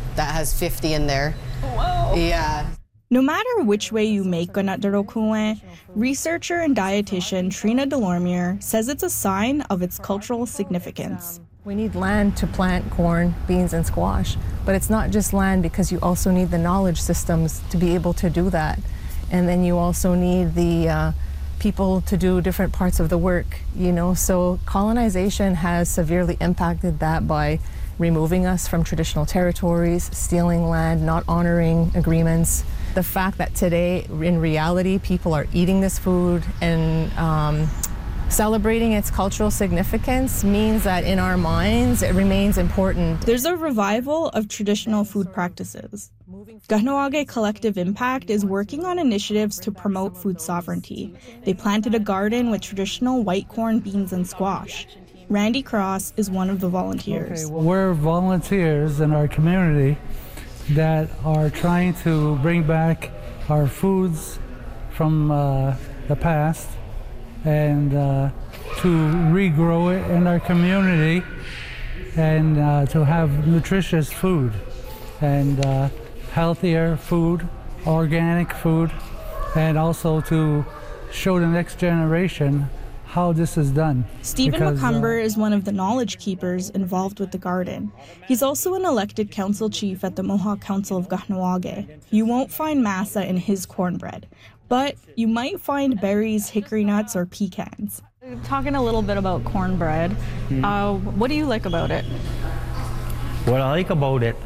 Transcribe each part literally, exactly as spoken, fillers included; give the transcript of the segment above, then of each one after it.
that has fifty in there. Whoa. Yeah. No matter which way you make ganat darokue, researcher and dietitian Trina Delormier says it's a sign of its cultural significance. We need land to plant corn, beans, and squash, but it's not just land because you also need the knowledge systems to be able to do that. And then you also need the uh, people to do different parts of the work, you know. So colonization has severely impacted that by removing us from traditional territories, stealing land, not honoring agreements. The fact that today, in reality, people are eating this food and um, celebrating its cultural significance means that in our minds, it remains important. There's a revival of traditional food practices. Kahnawake Collective Impact is working on initiatives to promote food sovereignty. They planted a garden with traditional white corn, beans, and squash. Randy Cross is one of the volunteers. Okay, well, we're volunteers in our community that are trying to bring back our foods from uh, the past and uh, to regrow it in our community and uh, to have nutritious food and uh, healthier food, organic food, and also to show the next generation how this is done. Stephen because, McCumber uh, is one of the knowledge keepers involved with the garden. He's also an elected council chief at the Mohawk Council of Kahnawake. You won't find masa in his cornbread, but you might find berries, hickory nuts, or pecans. Talking a little bit about cornbread, mm. uh, what do you like about it? What I like about it,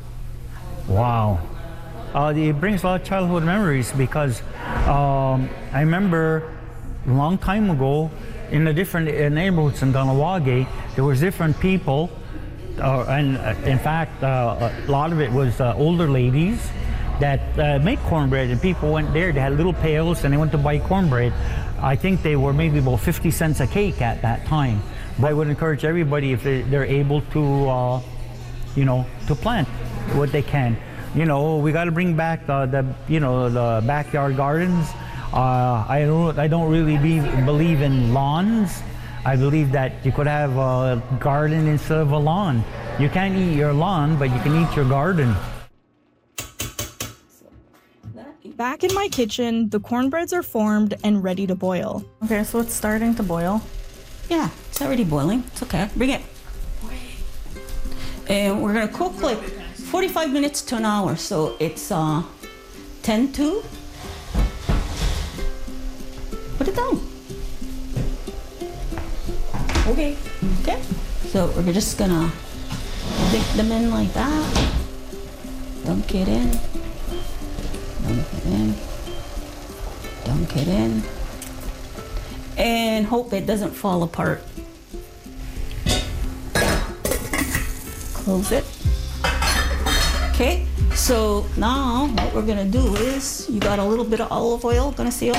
wow. Uh, it brings a lot of childhood memories because um, I remember a long time ago in the different uh, neighborhoods in Kahnawake, there was different people, uh, and uh, in fact, uh, a lot of it was uh, older ladies that uh, make cornbread, and people went there, they had little pails and they went to buy cornbread. I think they were maybe about fifty cents a cake at that time. But I would encourage everybody, if they, they're able to, uh, you know, to plant what they can. You know, we got to bring back uh, the, you know, the backyard gardens. Uh, I don't, I don't really be, believe in lawns. I believe that you could have a garden instead of a lawn. You can't eat your lawn, but you can eat your garden. Back in my kitchen, the cornbreads are formed and ready to boil. Okay, so it's starting to boil. Yeah, it's already boiling. It's okay. Bring it. And we're gonna cook like forty-five minutes to an hour. So it's uh, ten to. Put it down. Okay. Okay. So we're just gonna dip them in like that. Dunk it in. Dunk it in. Dunk it in. And hope it doesn't fall apart. Close it. Okay, so now what we're gonna do is, you got a little bit of olive oil, gonna seal.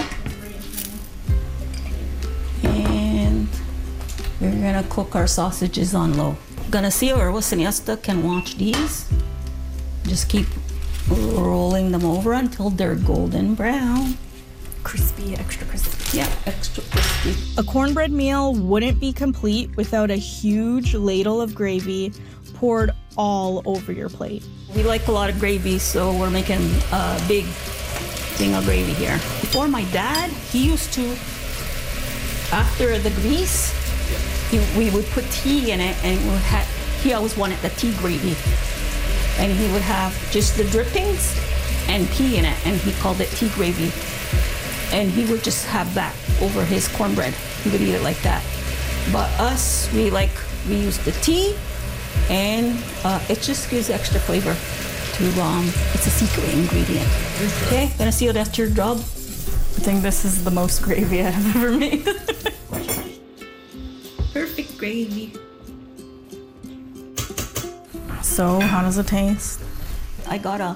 And we're gonna cook our sausages on low. Gonna seal our wasaniasta can watch these. Just keep rolling them over until they're golden brown. Crispy, extra crispy. Yeah, extra crispy. A cornbread meal wouldn't be complete without a huge ladle of gravy poured all over your plate. We like a lot of gravy, so we're making a big thing of gravy here. Before, my dad, he used to, after the grease, he, we would put tea in it, and we had, he always wanted the tea gravy. And he would have just the drippings and tea in it, and he called it tea gravy. And he would just have that over his cornbread. He would eat it like that. But us, we like, we use the tea, and uh, it just gives extra flavor to, um, it's a secret ingredient. Okay, gonna seal it after your job. I think this is the most gravy I have ever made. Perfect gravy. So, how does it taste? I gotta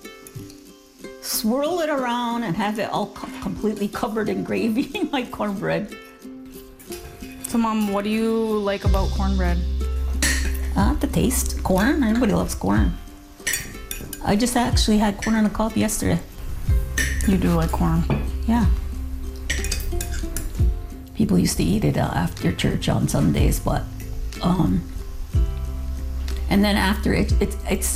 swirl it around and have it all co completely covered in gravy, my cornbread. So, Mom, what do you like about cornbread? Uh, the taste. Corn. Everybody loves corn. I just actually had corn on the cob yesterday. You do like corn? Yeah. People used to eat it uh, after church on Sundays, but um, and then after it, it it's